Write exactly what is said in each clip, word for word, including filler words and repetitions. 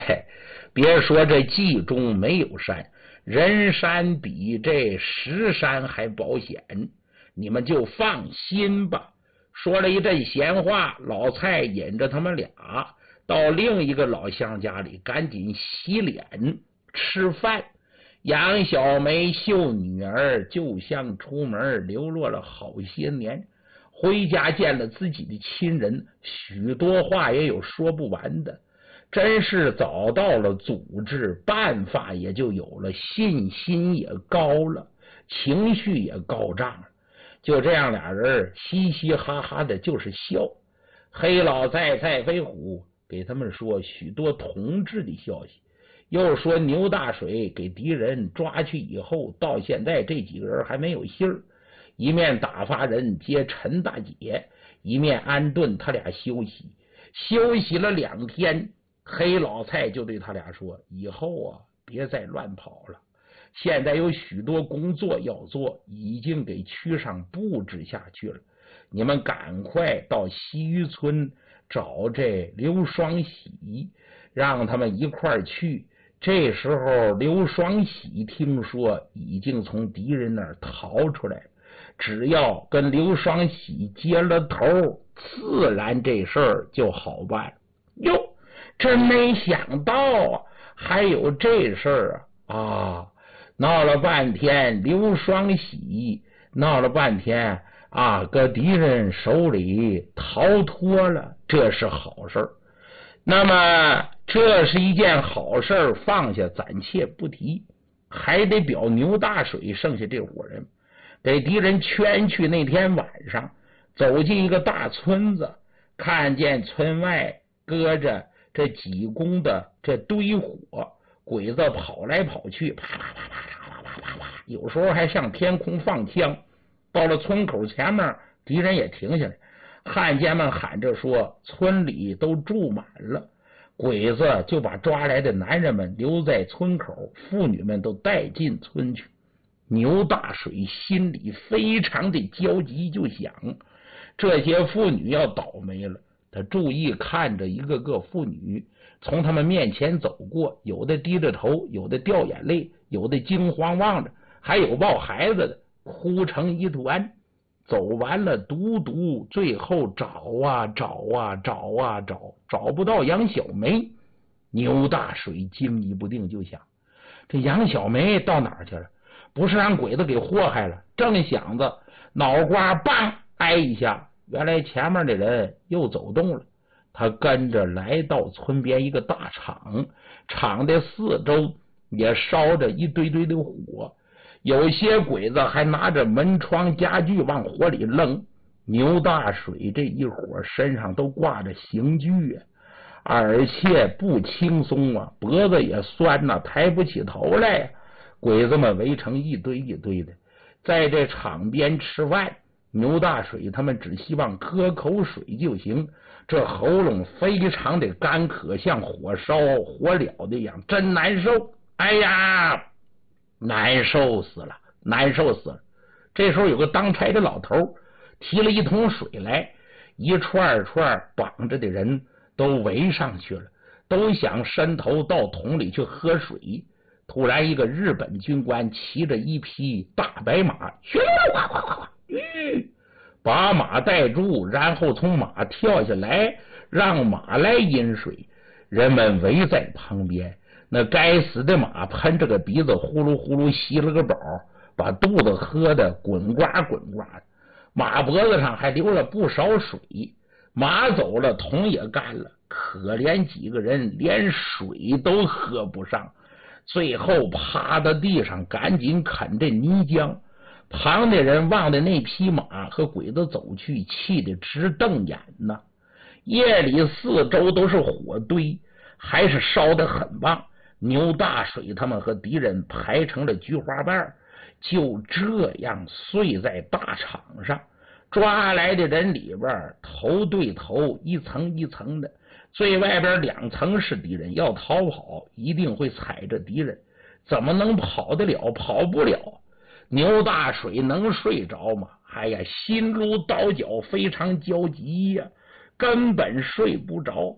嘿，别说这冀中没有山，人山比这石山还保险，你们就放心吧。说了一阵闲话，老蔡引着他们俩到另一个老乡家里，赶紧洗脸吃饭。杨小梅秀女儿就像出门流落了好些年，回家见了自己的亲人，许多话也有说不完的。真是找到了组织，办法也就有了，信心也高了，情绪也高涨了。就这样，俩人嘻嘻哈哈的，就是笑。黑老在蔡飞虎给他们说许多同志的消息，又说牛大水给敌人抓去以后，到现在这几个人还没有信儿。一面打发人接陈大姐，一面安顿他俩休息。休息了两天，黑老蔡就对他俩说：“以后啊，别再乱跑了。现在有许多工作要做，已经给区上布置下去了。你们赶快到西渔村找这刘双喜，让他们一块儿去。”这时候刘双喜听说已经从敌人那儿逃出来了，只要跟刘双喜接了头，自然这事儿就好办。哟，真没想到啊，还有这事儿啊！啊，闹了半天，刘双喜闹了半天啊，搁敌人手里逃脱了，这是好事儿。那么这是一件好事，放下暂且不提，还得表牛大水剩下这伙人给敌人圈去。那天晚上走进一个大村子，看见村外搁着这几公的这堆火，鬼子跑来跑去，啪啪啪啪啪啪啪啪，有时候还向天空放枪。到了村口前面，敌人也停下来，汉奸们喊着说村里都住满了，鬼子就把抓来的男人们留在村口，妇女们都带进村去。牛大水心里非常的焦急，就想这些妇女要倒霉了。他注意看着一个个妇女从他们面前走过，有的低着头，有的掉眼泪，有的惊慌望着，还有抱孩子的，哭成一团。走完了独独，最后找啊找啊找啊找，找不到杨小梅。牛大水惊疑不定，就想这杨小梅到哪儿去了？不是让鬼子给祸害了？正想着，脑瓜棒挨一下，原来前面的人又走动了。他跟着来到村边一个大厂，厂的四周也烧着一堆堆的火，有些鬼子还拿着门窗家具往火里扔。牛大水这一伙身上都挂着刑具啊，而且不轻松啊，脖子也酸呐、啊，抬不起头来呀、啊。鬼子们围成一堆一堆的，在这场边吃饭。牛大水他们只希望喝口水就行，这喉咙非常的干渴，像火烧火燎的一样，真难受。哎呀，难受死了，难受死了。这时候有个当差的老头提了一桶水来，一串串绑着的人都围上去了，都想伸头到桶里去喝水。突然一个日本军官骑着一匹大白马，咻哗哗哗哗，把马带住，然后从马跳下来，让马来饮水。人们围在旁边，那该死的马喷着个鼻子，呼噜呼噜吸了个饱，把肚子喝得滚呱滚呱的。马脖子上还流了不少水，马走了，桶也干了，可怜几个人连水都喝不上，最后趴到地上赶紧啃这泥浆。旁的人望着那匹马和鬼子走去，气得直瞪眼呐。夜里四周都是火堆，还是烧得很旺。牛大水他们和敌人排成了菊花瓣，就这样睡在大场上。抓来的人里边头对头，一层一层的，最外边两层是敌人，要逃跑一定会踩着敌人，怎么能跑得了？跑不了。牛大水能睡着吗？哎呀，心如刀绞，非常焦急呀、啊，根本睡不着。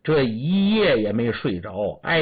这一夜也没睡着，哎。